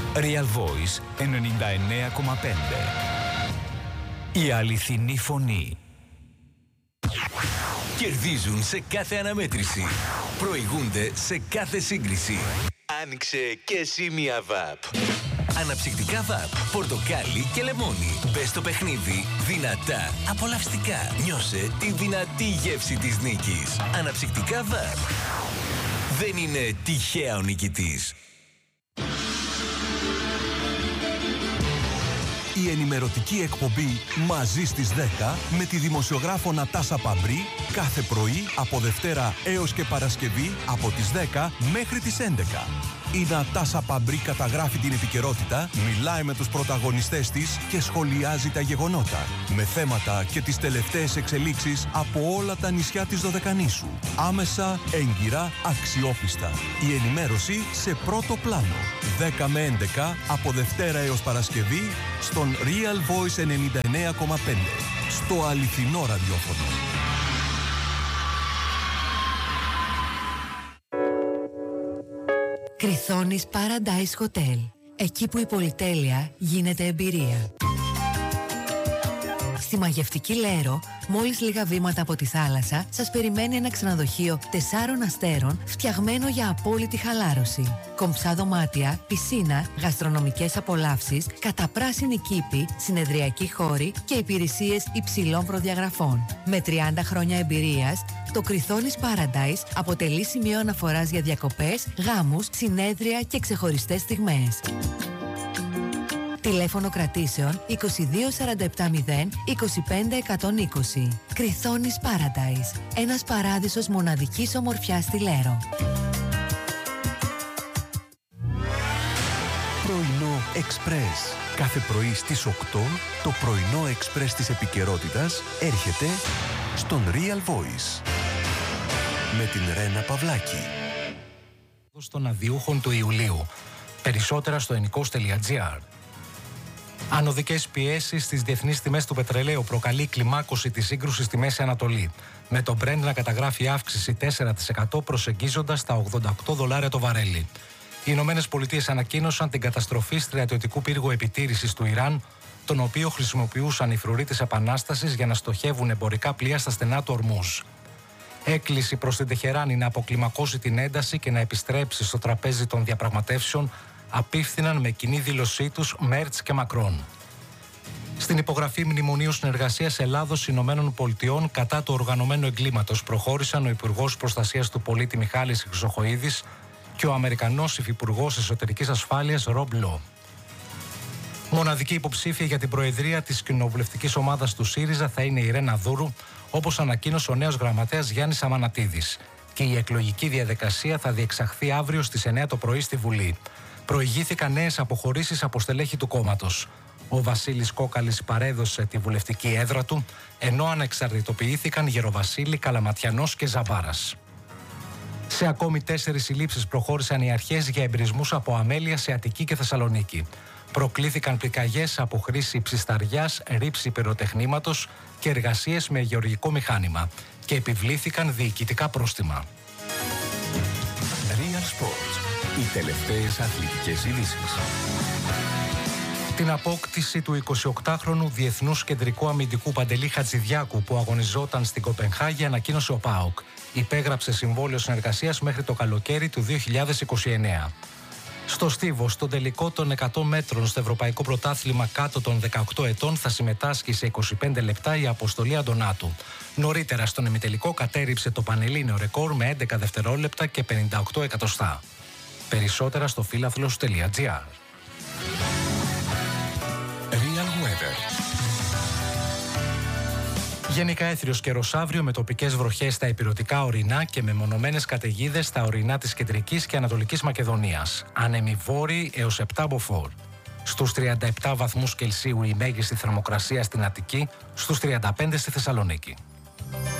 Real Voice 99,5. Η αληθινή φωνή. Κερδίζουν σε κάθε αναμέτρηση. Προηγούνται σε κάθε σύγκριση. Άνοιξε και εσύ μια ΒΑΠ. Αναψυκτικά ΒΑΠ, πορτοκάλι και λεμόνι. Μπες στο παιχνίδι δυνατά, απολαυστικά. Νιώσε τη δυνατή γεύση της νίκης. Αναψυκτικά ΒΑΠ. Δεν είναι τυχαία ο νικητής. Η ενημερωτική εκπομπή «Μαζί στις 10» με τη δημοσιογράφο Νατάσα Παμπρί κάθε πρωί από Δευτέρα έως και Παρασκευή από τις 10 μέχρι τις 11. Η Νατάσα Παμπρί καταγράφει την επικαιρότητα, μιλάει με τους πρωταγωνιστές της και σχολιάζει τα γεγονότα με θέματα και τις τελευταίες εξελίξεις από όλα τα νησιά της Δωδεκανήσου. Άμεσα, έγκυρα, αξιόπιστα. Η ενημέρωση σε πρώτο πλάνο. 10 με 11 από Δευτέρα έως Παρασκευή στον Real Voice 99,5. Στο αληθινό ραδιόφωνο. Κριθόνης Paradise Hotel. Εκεί που η πολυτέλεια γίνεται εμπειρία. Στη μαγευτική Λέρο, μόλις λίγα βήματα από τη θάλασσα, σας περιμένει ένα ξενοδοχείο 4 αστέρων φτιαγμένο για απόλυτη χαλάρωση. Κομψά δωμάτια, πισίνα, γαστρονομικές απολαύσεις, καταπράσινη κήπη, συνεδριακοί χώροι και υπηρεσίες υψηλών προδιαγραφών. Με 30 χρόνια εμπειρίας, το Κριθόνης Paradise αποτελεί σημείο αναφοράς για διακοπές, γάμους, συνέδρια και ξεχωριστές στιγμές. Τηλέφωνο κρατήσεων 2247 25 120. Κριθόνης Paradise. Ένας παράδεισος μοναδικής ομορφιάς στη Λέρο. Πρωινό Express. Κάθε πρωί στις 8 το πρωινό Express της επικαιρότητας έρχεται στον Real Voice. Με την Ρένα Παυλάκη. Των αδειούχων του Ιουλίου. Περισσότερα στο enikos.gr. Ανωδικές πιέσεις στις διεθνείς τιμές του πετρελαίου προκαλεί κλιμάκωση της σύγκρουσης στη Μέση Ανατολή. Με το Brent να καταγράφει αύξηση 4% προσεγγίζοντας τα $88 το βαρέλι. Οι Ηνωμένες Πολιτείες ανακοίνωσαν την καταστροφή στρατιωτικού πύργου επιτήρησης του Ιράν, τον οποίο χρησιμοποιούσαν οι φρουροί της Επανάστασης για να στοχεύουν εμπορικά πλοία στα στενά του Ορμούζ. Έκκληση προς την Τεχεράνη να αποκλιμακώσει την ένταση και να επιστρέψει στο τραπέζι των διαπραγματεύσεων απίφθηναν με κοινή δήλωσή τους Μέρτς και Μακρόν. Στην υπογραφή Μνημονίου Συνεργασίας Ελλάδος-Ηνωμένων Πολιτειών κατά του οργανωμένου εγκλήματος προχώρησαν ο Υπουργός Προστασίας του Πολίτη Μιχάλης Χρυσοχοΐδης και ο Αμερικανός Υφυπουργός Εσωτερικής Ασφάλειας Ρομπ Λο. Μοναδική υποψήφια για την προεδρία της κοινοβουλευτικής ομάδας του ΣΥΡΙΖΑ θα είναι η Ρένα Δούρου, όπως ανακοίνωσε ο νέος γραμματέας Γιάννης Αμανατίδης. Και η εκλογική διαδικασία θα διεξαχθεί αύριο στις 9 το πρωί στη Βουλή. Προηγήθηκαν νέες αποχωρήσεις από στελέχη του κόμματος. Ο Βασίλης Κόκαλης παρέδωσε τη βουλευτική έδρα του, ενώ ανεξαρτητοποιήθηκαν Γεροβασίλη, Καλαματιανός και Ζαμπάρας. Σε ακόμη 4 συλλήψεις προχώρησαν οι αρχές για εμπρισμούς από αμέλεια σε Αττική και Θεσσαλονίκη. Προκλήθηκαν πυρκαγιές από χρήση ψισταριάς, ρήψη πυροτεχνήματος και εργασίες με γεωργικό μηχάνημα και επιβλήθηκαν διοικητικά πρόστιμα. Real Sports. Οι τελευταίες αθλητικές ειδήσεις. Την απόκτηση του 28χρονου διεθνούς κεντρικού αμυντικού Παντελή Χατζηδιάκου που αγωνιζόταν στην Κοπενχάγη ανακοίνωσε ο ΠΑΟΚ. Υπέγραψε συμβόλαιο συνεργασίας μέχρι το καλοκαίρι του 2029. Στο Στίβο, στον τελικό των 100 μέτρων στο Ευρωπαϊκό Πρωτάθλημα κάτω των 18 ετών θα συμμετάσχει σε 25 λεπτά η Αποστολή Αντωνάτου. Νωρίτερα στον ημιτελικό κατέρριψε το πανελλήνιο ρεκόρ με 11 δευτερόλεπτα και 58 εκατοστά. Περισσότερα στο φίλαθλος.gr. Real Weather. Γενικά έθριος καιρός αύριο με τοπικές βροχές στα ηπειρωτικά ορεινά και με μονομένες καταιγίδες στα ορεινά της Κεντρικής και Ανατολικής Μακεδονίας. Άνεμοι βόρειοι έως 7 μποφόρ. Στους 37 βαθμούς Κελσίου η μέγιστη θερμοκρασία στην Αττική, στους 35 στη Θεσσαλονίκη.